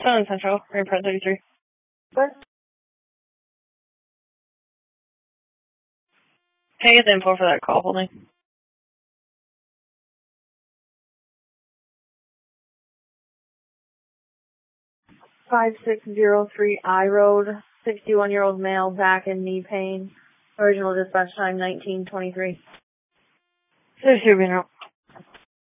Southern Central, Report 33. What? Can I get the info for that call holding? 5603 I Road, 61-year-old male, back and knee pain. Original dispatch time 1923. 32 being out.